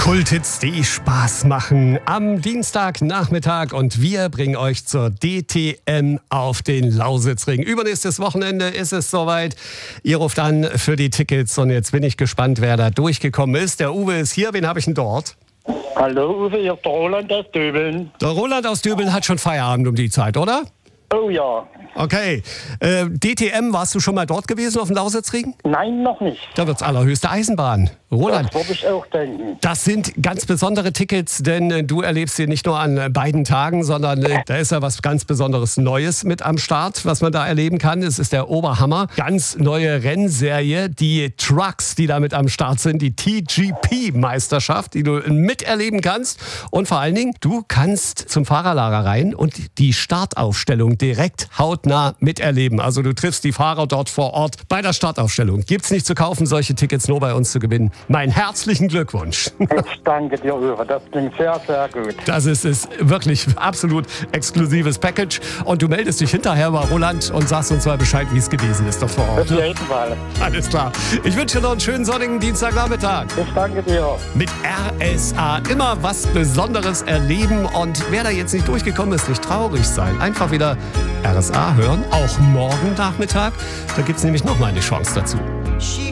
Kulthits, die Spaß machen am Dienstagnachmittag und wir bringen euch zur DTM auf den Lausitzring. Übernächstes Wochenende ist es soweit. Ihr ruft an für die Tickets und jetzt bin ich gespannt, wer da durchgekommen ist. Der Uwe ist hier, wen habe ich denn dort? Hallo Uwe, hier ist der Roland aus Döbeln. Der Roland aus Döbeln hat schon Feierabend um die Zeit, oder? Oh ja. Okay. DTM, warst du schon mal dort gewesen auf dem Lausitzring? Nein, noch nicht. Da wird's allerhöchste Eisenbahn. Roland, Das würde ich auch denken. das sind ganz besondere Tickets, denn du erlebst sie nicht nur an beiden Tagen, sondern da ist ja was ganz Besonderes Neues mit am Start, was man da erleben kann. Es ist der Oberhammer. Ganz neue Rennserie, die Trucks, die da mit am Start sind, die TGP-Meisterschaft, die du miterleben kannst. Und vor allen Dingen, du kannst zum Fahrerlager rein und die Startaufstellung direkt hautnah miterleben. Also du triffst die Fahrer dort vor Ort bei der Startaufstellung. Gibt's nicht zu kaufen, solche Tickets nur bei uns zu gewinnen. Mein herzlichen Glückwunsch. Ich danke dir, Uwe. Das klingt sehr, sehr gut. Das ist wirklich absolut exklusives Package. Und du meldest dich hinterher bei Roland und sagst uns mal Bescheid, wie es gewesen ist dort vor Ort. Auf jeden Fall. Alles klar. Ich wünsche dir noch einen schönen sonnigen Dienstagnachmittag. Ich danke dir. Mit RSA immer was Besonderes erleben. Und wer da jetzt nicht durchgekommen ist, nicht traurig sein. Einfach wieder RSA hören, auch morgen Nachmittag. Da gibt es nämlich nochmal eine Chance dazu.